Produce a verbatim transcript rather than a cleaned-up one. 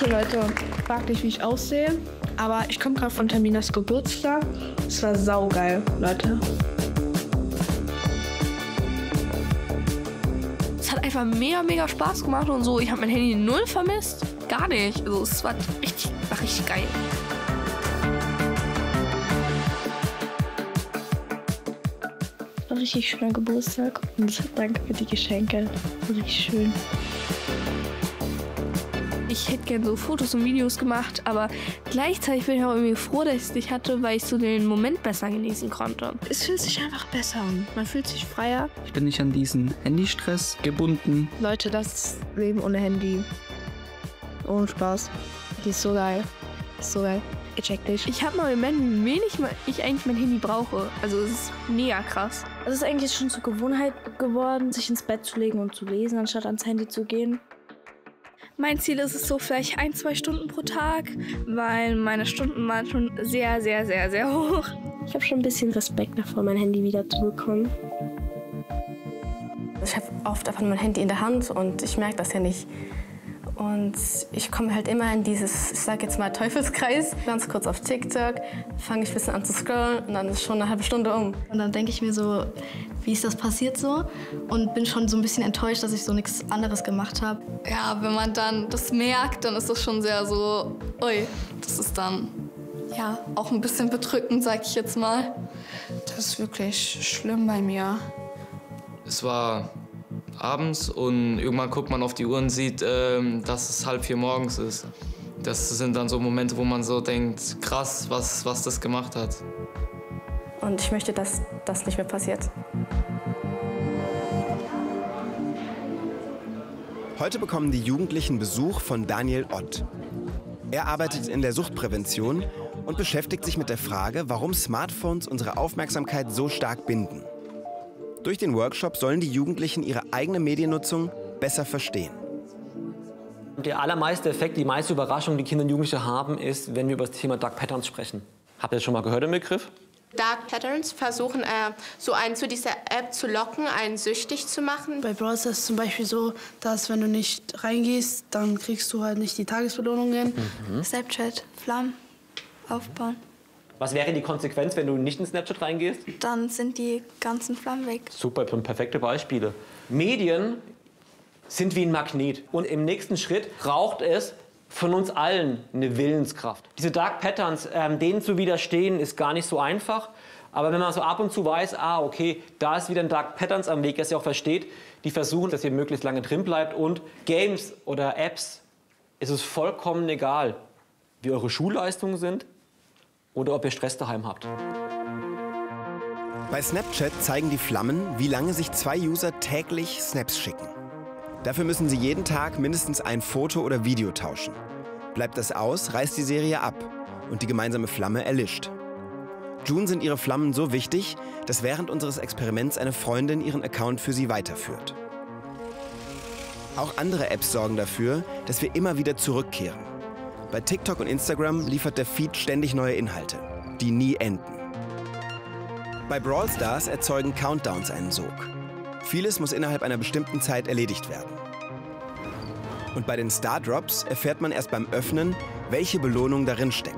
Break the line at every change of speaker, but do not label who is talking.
Leute, fragt nicht, wie ich aussehe, aber ich komme gerade von Taminas Geburtstag. Es war saugeil, Leute.
Es hat einfach mega, mega Spaß gemacht und so. Ich habe mein Handy null vermisst. Gar nicht. Also es war richtig, war richtig geil.
War ein richtig schöner Geburtstag und danke für die Geschenke. War richtig schön.
Ich hätte gerne so Fotos und Videos gemacht, aber gleichzeitig bin ich auch irgendwie froh, dass ich es nicht hatte, weil ich so den Moment besser genießen konnte.
Es fühlt sich einfach besser an. Man fühlt sich freier.
Ich bin nicht an diesen Handystress gebunden.
Leute, das Leben ohne Handy. Ohne Spaß. Die ist so geil. Ist so geil. Ihr checkt nicht.
Ich habe mal gemerkt, wie wenig ich eigentlich mein Handy brauche. Also es ist mega krass.
Es ist eigentlich schon zur Gewohnheit geworden, sich ins Bett zu legen und zu lesen, anstatt ans Handy zu gehen.
Mein Ziel ist es so vielleicht ein, zwei Stunden pro Tag, weil meine Stunden waren schon sehr, sehr, sehr, sehr hoch.
Ich habe schon ein bisschen Respekt davor, mein Handy wieder zu bekommen.
Ich habe oft einfach mein Handy in der Hand und ich merke das ja nicht. Und ich komme halt immer in dieses, ich sag jetzt mal, Teufelskreis. Ganz kurz auf TikTok, fange ich ein bisschen an zu scrollen und dann ist schon eine halbe Stunde um.
Und dann denke ich mir so, wie ist das passiert so? Und bin schon so ein bisschen enttäuscht, dass ich so nichts anderes gemacht habe.
Ja, wenn man dann das merkt, dann ist das schon sehr so, ui, das ist dann ja auch ein bisschen bedrückend, sag ich jetzt mal. Das ist wirklich schlimm bei mir.
Es war abends und irgendwann guckt man auf die Uhr und sieht, ähm, dass es halb vier morgens ist. Das sind dann so Momente, wo man so denkt, krass, was, was das gemacht hat.
Und ich möchte, dass das nicht mehr passiert.
Heute bekommen die Jugendlichen Besuch von Daniel Ott. Er arbeitet in der Suchtprävention und beschäftigt sich mit der Frage, warum Smartphones unsere Aufmerksamkeit so stark binden. Durch den Workshop sollen die Jugendlichen ihre eigene Mediennutzung besser verstehen.
Der allermeiste Effekt, die meiste Überraschung, die Kinder und Jugendliche haben, ist, wenn wir über das Thema Dark Patterns sprechen. Habt ihr das schon mal gehört, den Begriff?
Dark Patterns versuchen, äh, so einen zu dieser App zu locken, einen süchtig zu machen.
Bei Brawl Stars ist es zum Beispiel so, dass wenn du nicht reingehst, dann kriegst du halt nicht die Tagesbelohnungen.
Mhm. Snapchat, Flammen aufbauen.
Was wäre die Konsequenz, wenn du nicht in Snapchat reingehst?
Dann sind die ganzen Flammen weg.
Super, perfekte Beispiele. Medien sind wie ein Magnet. Und im nächsten Schritt braucht es von uns allen eine Willenskraft. Diese Dark Patterns, ähm, denen zu widerstehen, ist gar nicht so einfach. Aber wenn man so ab und zu weiß, ah, okay, da ist wieder ein Dark Patterns am Weg, das ihr auch versteht, die versuchen, dass ihr möglichst lange drin bleibt. Und Games oder Apps, ist es vollkommen egal, wie eure Schulleistungen sind oder ob ihr Stress daheim habt.
Bei Snapchat zeigen die Flammen, wie lange sich zwei User täglich Snaps schicken. Dafür müssen sie jeden Tag mindestens ein Foto oder Video tauschen. Bleibt das aus, reißt die Serie ab und die gemeinsame Flamme erlischt. June sind ihre Flammen so wichtig, dass während unseres Experiments eine Freundin ihren Account für sie weiterführt. Auch andere Apps sorgen dafür, dass wir immer wieder zurückkehren. Bei TikTok und Instagram liefert der Feed ständig neue Inhalte, die nie enden. Bei Brawl Stars erzeugen Countdowns einen Sog. Vieles muss innerhalb einer bestimmten Zeit erledigt werden. Und bei den Star Drops erfährt man erst beim Öffnen, welche Belohnung darin steckt.